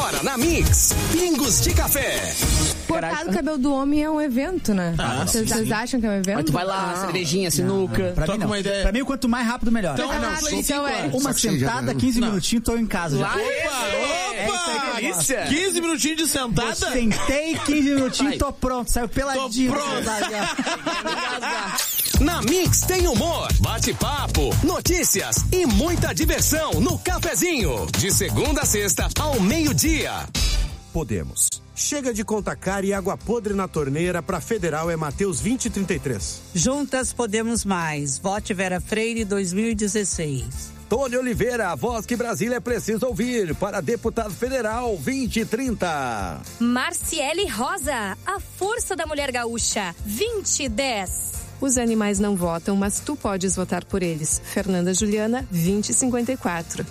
Agora na Mix, Pingos de Café. Cortar o cabelo do homem é um evento, né? Vocês acham que é um evento? Mas tu vai lá, cervejinha, sinuca. Pra mim não. Uma ideia. Pra mim, quanto mais rápido, melhor. Então é. Uma sentada, 15 minutinhos, tô em casa já. Opa! Delícia! 15 minutinhos de sentada? Sentei, 15 minutinhos, tô pronto. Saiu peladinho. Na Mix tem humor, bate-papo, notícias e muita diversão no cafezinho. De segunda a sexta ao meio-dia. Podemos. Chega de conta cara e água podre na torneira. Pra Federal é Mateus 2033. Juntas podemos mais. Vote Vera Freire 2016. Tony Oliveira, a voz que Brasília precisa ouvir. Para deputado federal 2030. Marciele Rosa, a força da mulher gaúcha 2010. Os animais não votam, mas tu podes votar por eles. Fernanda Juliana, 2054.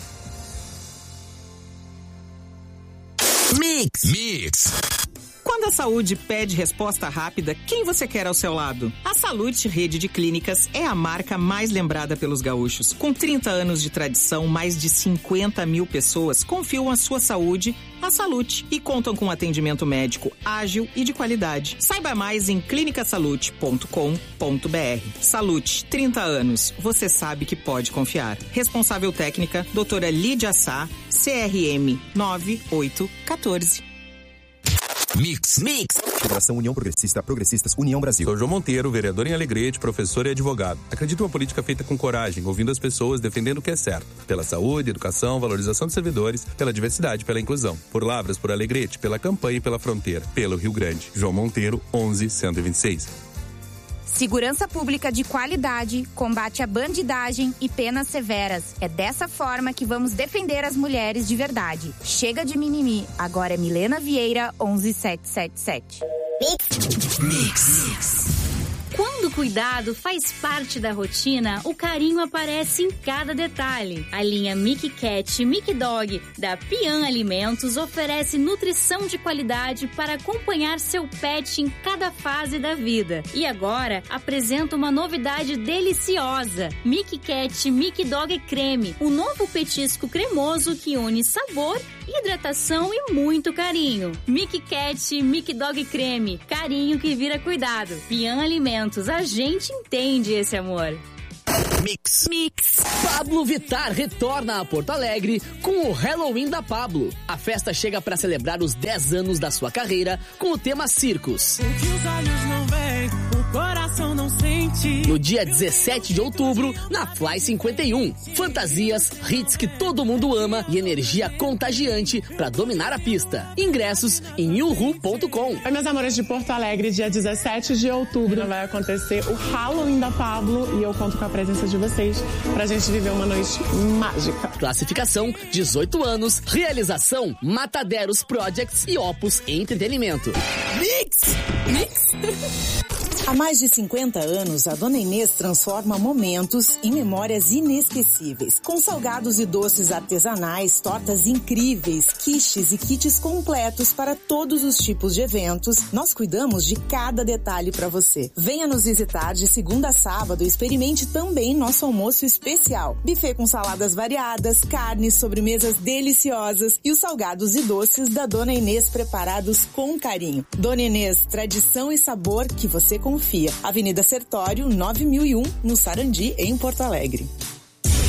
Mix. Quando a saúde pede resposta rápida, quem você quer ao seu lado? A Salute Rede de Clínicas é a marca mais lembrada pelos gaúchos. Com 30 anos de tradição, mais de 50 mil pessoas confiam a sua saúde à Salute e contam com atendimento médico ágil e de qualidade. Saiba mais em clinicasalute.com.br. Salute, 30 anos. Você sabe que pode confiar. Responsável técnica, doutora Lídia Sá, CRM 9814. Mix. Federação União Progressista, Progressistas, União Brasil. Sou João Monteiro, vereador em Alegrete, professor e advogado. Acredito em uma política feita com coragem, ouvindo as pessoas, defendendo o que é certo. Pela saúde, educação, valorização dos servidores, pela diversidade, pela inclusão. Por Lavras, por Alegrete, pela campanha e pela fronteira. Pelo Rio Grande. João Monteiro, 11-126. Segurança pública de qualidade, combate à bandidagem e penas severas. É dessa forma que vamos defender as mulheres de verdade. Chega de mimimi. Agora é Milena Vieira, 11777. Mix. Quando o cuidado faz parte da rotina, o carinho aparece em cada detalhe. A linha Mickey Cat e Mickey Dog da Pian Alimentos oferece nutrição de qualidade para acompanhar seu pet em cada fase da vida. E agora apresenta uma novidade deliciosa: Mickey Cat e Mickey Dog Creme, um novo petisco cremoso que une sabor, hidratação e muito carinho. Mickey Cat e Mickey Dog Creme, carinho que vira cuidado. Pian Alimentos, a gente entende esse amor. Mix. Pablo Vittar retorna a Porto Alegre com o Halloween da Pablo. A festa chega para celebrar os 10 anos da sua carreira com o tema Circos. O que os olhos não veem, o coração não sente. No dia 17 de outubro, na Fly 51. Fantasias, hits que todo mundo ama e energia contagiante para dominar a pista. Ingressos em uhu.com. Oi, meus amores de Porto Alegre, dia 17 de outubro vai acontecer o Halloween da Pablo e eu conto com a presença de vocês pra gente viver uma noite mágica. Classificação 18 anos, realização Mataderos Projects e Opus Entretenimento. Mix! Há mais de 50 anos, a Dona Inês transforma momentos em memórias inesquecíveis. Com salgados e doces artesanais, tortas incríveis, quiches e kits completos para todos os tipos de eventos, nós cuidamos de cada detalhe para você. Venha nos visitar de segunda a sábado e experimente também nosso almoço especial. Buffet com saladas variadas, carnes, sobremesas deliciosas e os salgados e doces da Dona Inês preparados com carinho. Dona Inês, tradição e sabor que você confia. Avenida Sertório, 9001, no Sarandi, em Porto Alegre.